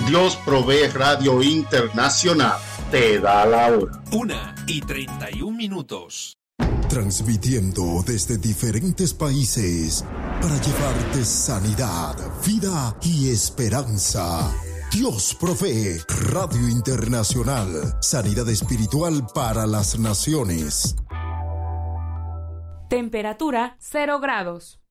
Dios Provee Radio Internacional te da la hora. 1:31. Transmitiendo desde diferentes países para llevarte sanidad, vida y esperanza. Dios Provee Radio Internacional. Sanidad espiritual para las naciones. Temperatura 0 grados.